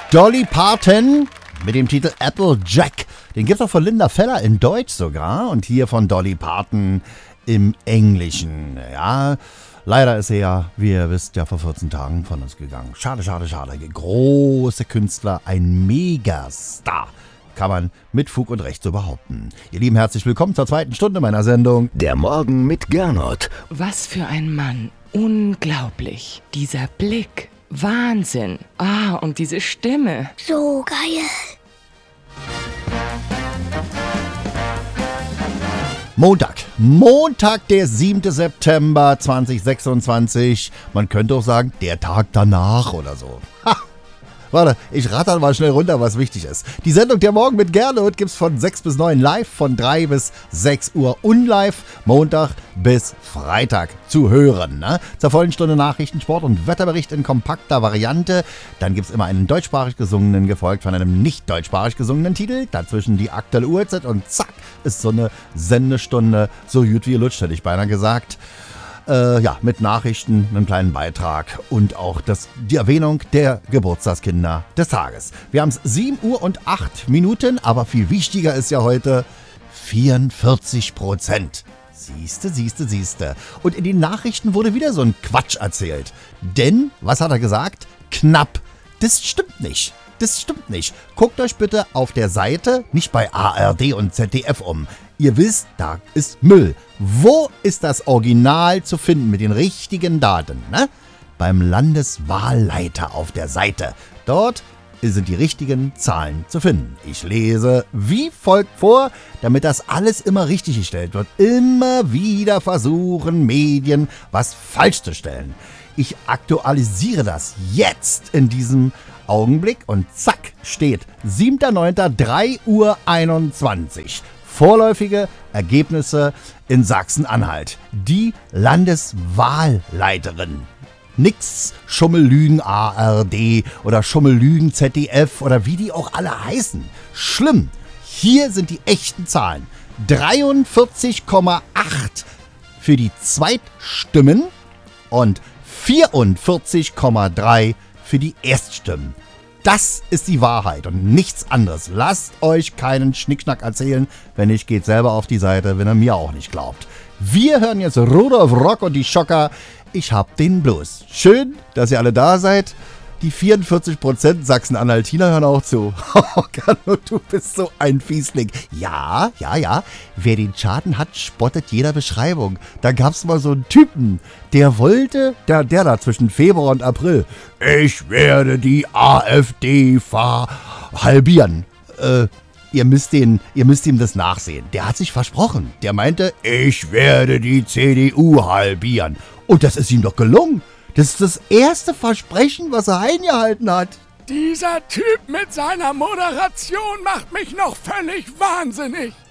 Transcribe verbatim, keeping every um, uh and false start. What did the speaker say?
Dolly Parton mit dem Titel Applejack. Den gibt's auch von Linda Feller in Deutsch sogar und hier von Dolly Parton im Englischen. Ja, leider ist er ja, wie ihr wisst, ja vor vierzehn Tagen von uns gegangen. Schade, schade, schade. Große Künstler, ein Megastar. Kann man mit Fug und Recht so behaupten. Ihr Lieben, herzlich willkommen zur zweiten Stunde meiner Sendung. Der Morgen mit Gernot. Was für ein Mann. Unglaublich. Dieser Blick. Wahnsinn. Ah, und diese Stimme. So geil. Montag. Montag, der siebte September zweitausendsechsundzwanzig. Man könnte auch sagen, der Tag danach oder so. Ha! Warte, ich ratter mal schnell runter, was wichtig ist. Die Sendung Der Morgen mit Gernot gibt's von sechs bis neun live, von drei bis sechs Uhr unlive, Montag bis Freitag zu hören. Ne? Zur vollen Stunde Nachrichten, Sport und Wetterbericht in kompakter Variante. Dann gibt's immer einen deutschsprachig gesungenen, gefolgt von einem nicht deutschsprachig gesungenen Titel. Dazwischen die aktuelle Uhrzeit und zack, ist so eine Sendestunde so gut wie lutscht, hätte ich beinahe gesagt. Äh, ja, mit Nachrichten, einem kleinen Beitrag und auch das, die Erwähnung der Geburtstagskinder des Tages. Wir haben es sieben Uhr und acht Minuten, aber viel wichtiger ist ja heute vierundvierzig Prozent. Siehste, siehste, siehste. Und in den Nachrichten wurde wieder so ein Quatsch erzählt. Denn, was hat er gesagt? Knapp. Das stimmt nicht. Das stimmt nicht. Guckt euch bitte auf der Seite, nicht bei A R D und Z D F um. Ihr wisst, da ist Müll. Wo ist das Original zu finden mit den richtigen Daten? Ne? Beim Landeswahlleiter auf der Seite. Dort sind die richtigen Zahlen zu finden. Ich lese wie folgt vor, damit das alles immer richtig gestellt wird. Immer wieder versuchen Medien, was falsch zu stellen. Ich aktualisiere das jetzt in diesem Augenblick und zack, steht siebter neunter drei Uhr einundzwanzig. Vorläufige Ergebnisse in Sachsen-Anhalt. Die Landeswahlleiterin. Nix Schummellügen A R D oder Schummellügen Z D F oder wie die auch alle heißen. Schlimm. Hier sind die echten Zahlen. dreiundvierzig Komma acht für die Zweitstimmen und vierundvierzig Komma drei für die Erststimmen. Das ist die Wahrheit und nichts anderes. Lasst euch keinen Schnickschnack erzählen. Wenn nicht, geht selber auf die Seite, wenn er mir auch nicht glaubt. Wir hören jetzt Rudolf Rock und die Schocker. Ich hab den Blues. Schön, dass ihr alle da seid. Die vierundvierzig Prozent Sachsen-Anhaltiner hören auch zu. Oh, Gernot, du bist so ein Fiesling. Ja, ja, ja. Wer den Schaden hat, spottet jeder Beschreibung. Da gab's mal so einen Typen, der wollte, der, der da zwischen Februar und April, ich werde die AfD halbieren. Äh, ihr müsst den, ihr müsst ihm das nachsehen. Der hat sich versprochen. Der meinte, ich werde die C D U halbieren. Und das ist ihm doch gelungen. Das ist das erste Versprechen, was er eingehalten hat. Dieser Typ mit seiner Moderation macht mich noch völlig wahnsinnig.